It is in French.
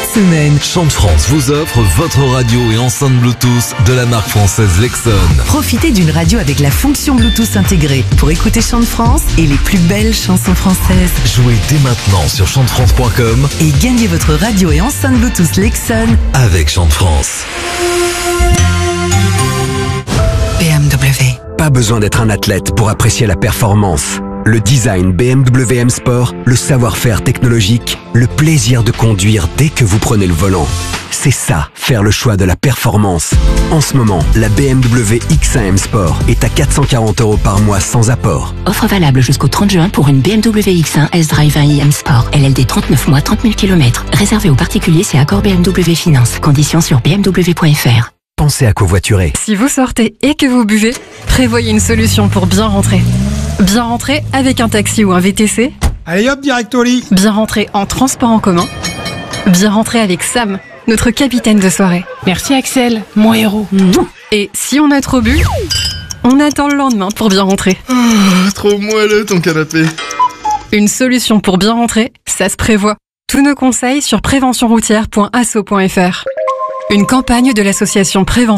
semaine. Chant de France vous offre votre radio et enceinte Bluetooth de la marque française Lexon. Profitez d'une radio avec la fonction Bluetooth intégrée pour écouter Chant de France et les plus belles chansons françaises. Jouez dès maintenant sur chantefrance.com et gagnez votre radio et enceinte Bluetooth Lexon avec Chant de France. BMW. Pas besoin d'être un athlète pour apprécier la performance. Le design BMW M Sport, le savoir-faire technologique, le plaisir de conduire dès que vous prenez le volant. C'est ça, faire le choix de la performance. En ce moment, la BMW X1 M Sport est à 440 € par mois sans apport. Offre valable jusqu'au 30 juin pour une BMW X1 S-Drive 1i M Sport. LLD 39 mois, 30 000 km. Réservé aux particuliers, c'est accord BMW Finance. Conditions sur bmw.fr. Pensez à covoiturer. Si vous sortez et que vous buvez, prévoyez une solution pour bien rentrer. Bien rentrer avec un taxi ou un VTC. Allez hop, direct au lit. Bien rentrer en transport en commun. Bien rentrer avec Sam, notre capitaine de soirée. Merci Axel, mon héros. Et si on a trop bu, on attend le lendemain pour bien rentrer. Trop moelleux ton canapé. Une solution pour bien rentrer, ça se prévoit. Tous nos conseils sur préventionroutière.asso.fr. Une campagne de l'association Prévention.